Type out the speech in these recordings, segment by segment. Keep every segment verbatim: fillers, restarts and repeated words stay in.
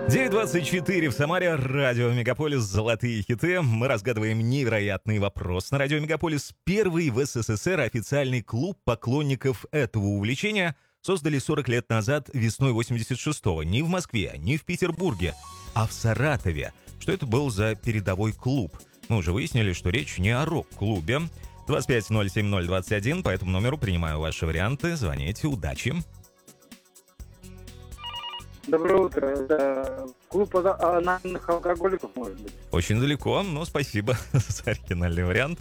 девять двадцать четыре в Самаре, радио Мегаполис, золотые хиты. Мы разгадываем невероятный вопрос на радио Мегаполис. Первый в СССР официальный клуб поклонников этого увлечения создали сорок лет назад, весной восемьдесят шестого. Не в Москве, не в Петербурге, а в Саратове. Что это был за передовой клуб? Мы уже выяснили, что речь не о рок-клубе. двадцать пять ноль семь ноль двадцать один, по этому номеру принимаю ваши варианты. Звоните, удачи. Доброе утро. Да, клуб анонимных алкоголиков, может быть. Очень далеко, но спасибо за оригинальный вариант.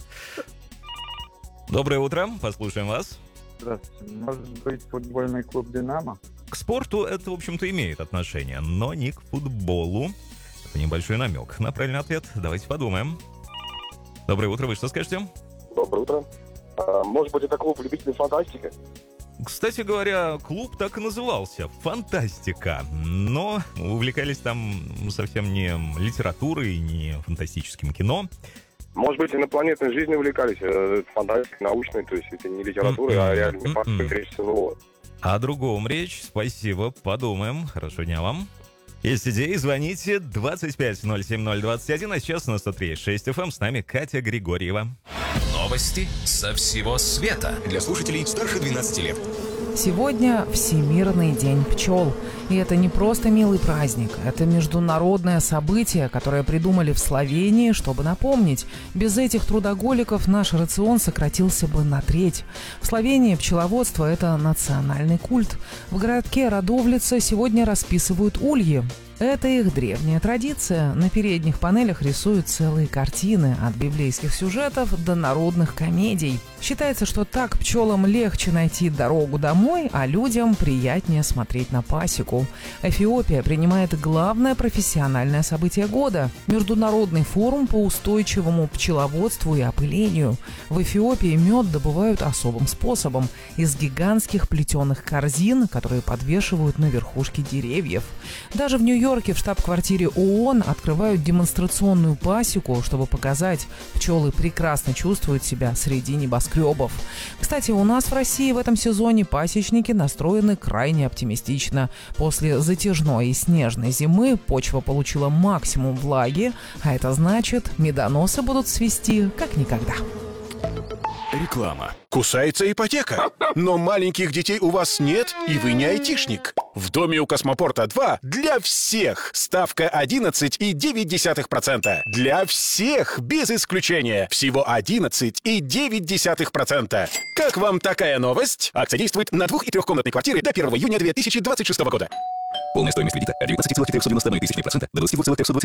Доброе утро, послушаем вас. Здравствуйте. Может быть, футбольный клуб «Динамо»? К спорту это, в общем-то, имеет отношение, но не к футболу. Это небольшой намек на правильный ответ. Давайте подумаем. Доброе утро, вы что скажете? Доброе утро. А, может быть, это клуб любителей фантастики? Кстати говоря, клуб так и назывался «Фантастика», но увлекались там совсем не литературой, не фантастическим кино. Может быть, инопланетной жизнью увлекались, э, фантастикой научной, то есть это не литература, mm-mm, а реальные факты, речь нового. О другом речь, спасибо, подумаем. Хорошего дня вам. Есть идеи, звоните двадцать пять ноль семь ноль двадцать один, а сейчас на сто три и шесть эф эм с нами Катя Григорьева. Новости со всего света для слушателей старше двенадцати лет. Сегодня Всемирный день пчел. И это не просто милый праздник, это международное событие, которое придумали в Словении, чтобы напомнить. Без этих трудоголиков наш рацион сократился бы на треть. В Словении пчеловодство – это национальный культ. В городке Радовлица сегодня расписывают ульи. Это их древняя традиция. На передних панелях рисуют целые картины, от библейских сюжетов до народных комедий. Считается, что так пчелам легче найти дорогу домой, а людям приятнее смотреть на пасеку. Эфиопия принимает главное профессиональное событие года – Международный форум по устойчивому пчеловодству и опылению. В Эфиопии мед добывают особым способом – из гигантских плетеных корзин, которые подвешивают на верхушке деревьев. Даже в Нью-Йорке в штаб-квартире ООН открывают демонстрационную пасеку, чтобы показать, пчелы прекрасно чувствуют себя среди небоскребов. Кстати, у нас в России в этом сезоне пасечники настроены крайне оптимистично. После затяжной и снежной зимы почва получила максимум влаги, а это значит, медоносы будут свисти как никогда. Реклама. Кусается ипотека. Но маленьких детей у вас нет, и вы не айтишник. В доме у Космопорта два для всех. Ставка одиннадцать и девять десятых процента. Для всех, без исключения. Всего одиннадцать и девять десятых процента. Как вам такая новость? Акция действует на двух- и трехкомнатной квартиры до первого июня две тысячи двадцать шестого года. Полная стоимость кредита от девятнадцать целых четыреста девяносто одна тысяча процента до двадцать два целых триста двадцать